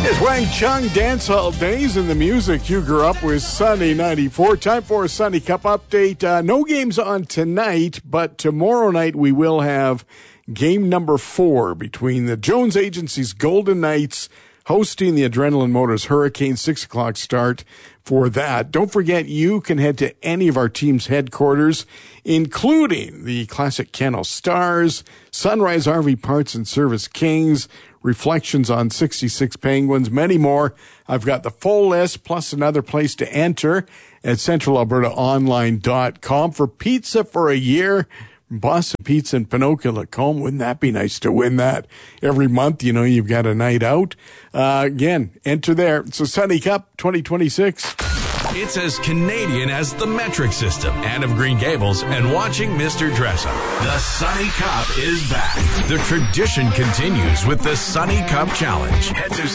It's Wang Chung Dance Hall Days and the music you grew up with. Sunny 94. Time for a Sunny Cup update. No games on tonight, but tomorrow night we will have game number 4 between the Jones Agency's Golden Knights hosting the Adrenaline Motors Hurricane. 6 o'clock start for that. Don't forget, you can head to any of our team's headquarters, including the Classic Kennel Stars, Sunrise RV Parts and Service Kings, Reflections on 66 Penguins, many more. I've got the full list plus another place to enter at centralalbertaonline.com for pizza for a year. Boston Pizza and Pinocchio Lacombe. Wouldn't that be nice to win that every month? You know, you've got a night out. Again, enter there. It's a Sunny Cup 2026. It's as Canadian as the metric system, Anne of Green Gables, and watching Mr. Dressup. The Sunny Cup is back. The tradition continues with the Sunny Cup Challenge. Head to